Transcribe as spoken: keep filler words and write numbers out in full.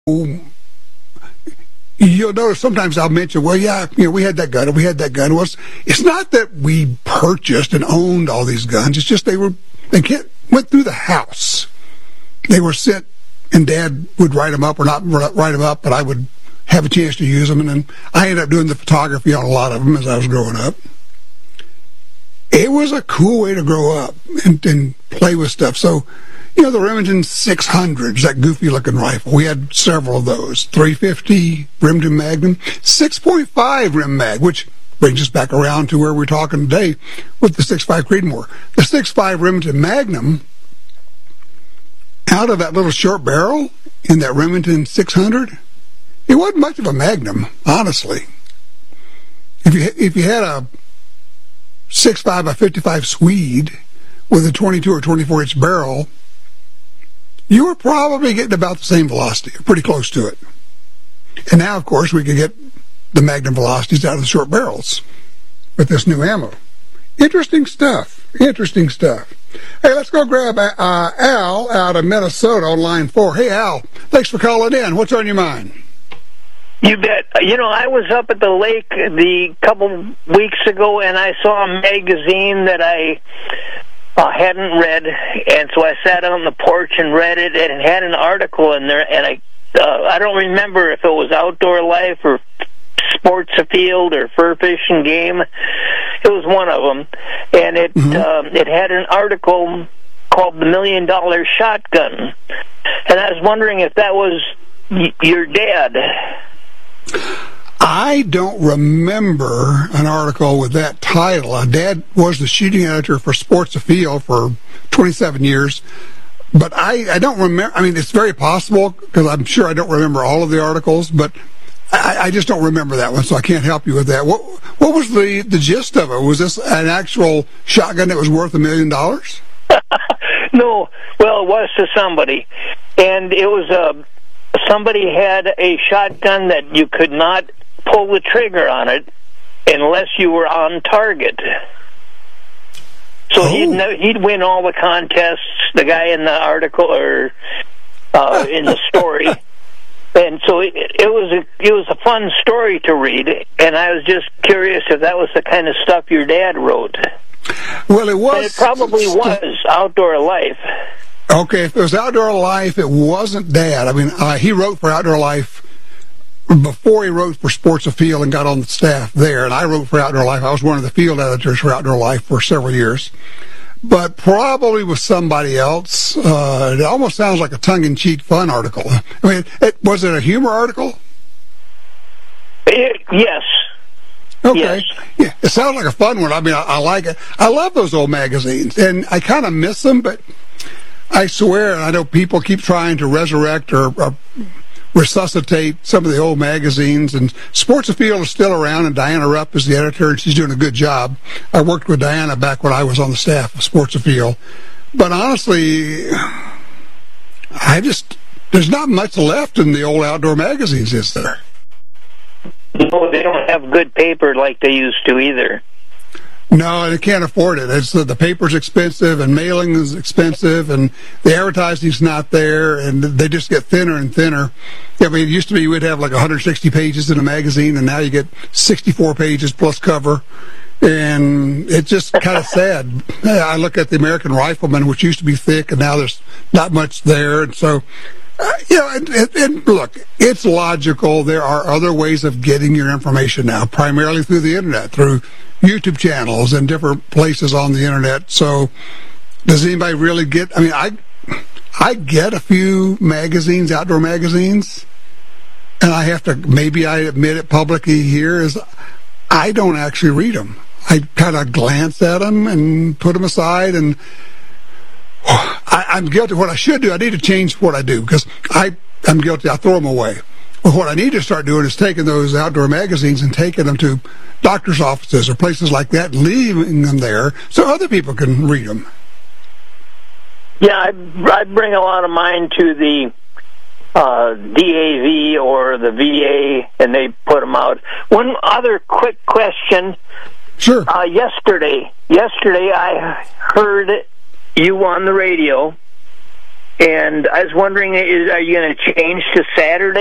you'll notice sometimes I'll mention, well, yeah, you know, we had that gun, or we had that gun. Well, it's, it's not that we purchased and owned all these guns. It's just they were they get, went through the house. They were sent, and Dad would write them up, or not write them up, but I would have a chance to use them. And then I ended up doing the photography on a lot of them as I was growing up. It was a cool way to grow up and, and play with stuff. So, you know, the Remington six hundreds, that goofy-looking rifle, we had several of those. three fifty Remington Magnum, six point five Rem Mag, which brings us back around to where we're talking today with the six point five Creedmoor. The six point five Remington Magnum, out of that little short barrel in that Remington six hundred, it wasn't much of a Magnum, honestly. If you if you had a six point five by fifty-five Swede with a twenty-two or twenty-four inch barrel, you were probably getting about the same velocity, or pretty close to it. And now, of course, we can get the Magnum velocities out of the short barrels with this new ammo. Interesting stuff. Interesting stuff. Hey, let's go grab uh, Al out of Minnesota on line four. Hey, Al, thanks for calling in. What's on your mind? You bet. You know, I was up at the lake the couple weeks ago, and I saw a magazine that I uh, hadn't read, and so I sat on the porch and read it, and it had an article in there, and I uh, I don't remember if it was Outdoor Life or Sports Afield or Fur Fish and Game. It was one of them, and it mm-hmm. uh, it had an article called "The Million Dollar Shotgun," and I was wondering if that was y- your dad. I don't remember an article with that title. Uh, Dad was the shooting editor for Sports Afield for twenty-seven years, but I, I don't remember. I mean, it's very possible, because I'm sure I don't remember all of the articles, but I, I just don't remember that one, so I can't help you with that. What what was the, the gist of it? Was this an actual shotgun that was worth a million dollars? No. Well, it was to somebody, and it was a... Somebody had a shotgun that you could not pull the trigger on it unless you were on target. So oh. he'd no, he'd win all the contests. The guy in the article or uh, in the story, and so it, it was a it was a fun story to read. And I was just curious if that was the kind of stuff your dad wrote. Well, it was. And it probably was Outdoor Life. Okay, if it was Outdoor Life, it wasn't Dad. I mean, uh, he wrote for Outdoor Life before he wrote for Sports Afield and got on the staff there, and I wrote for Outdoor Life. I was one of the field editors for Outdoor Life for several years. But probably with somebody else. Uh, it almost sounds like a tongue-in-cheek fun article. I mean, it, was it a humor article? It, yes. Okay. Yes. Yeah, it sounds like a fun one. I mean, I, I like it. I love those old magazines, and I kind of miss them, but I swear, and I know people keep trying to resurrect or, or resuscitate some of the old magazines, and Sports Afield is still around, and Diana Rupp is the editor, and she's doing a good job. I worked with Diana back when I was on the staff of Sports Afield. But honestly, I just, there's not much left in the old outdoor magazines, is there? No, they don't have good paper like they used to either. No, they can't afford it. It's the, the paper's expensive, and mailing is expensive, and the advertising's not there, and they just get thinner and thinner. I mean, it used to be you would have like one hundred sixty pages in a magazine, and now you get sixty-four pages plus cover, and it's just kind of sad. I look at the American Rifleman, which used to be thick, and now there's not much there, and so, uh, you know, and, and, and look, it's logical. There are other ways of getting your information now, primarily through the internet, through YouTube channels and different places on the internet. So does anybody really get, I mean, I I get a few magazines, outdoor magazines, and I have to, maybe I admit it publicly here, is I don't actually read them. I kind of glance at them and put them aside, and I, I'm guilty. What I should do, I need to change what I do, because I, I'm guilty. I throw them away. Well, what I need to start doing is taking those outdoor magazines and taking them to doctor's offices or places like that, leaving them there so other people can read them. Yeah, I, I bring a lot of mine to the uh, D A V or the V A, and they put them out. One other quick question. Sure. Uh, yesterday, yesterday I heard you on the radio, And I was wondering, is, are you going to change to Saturday?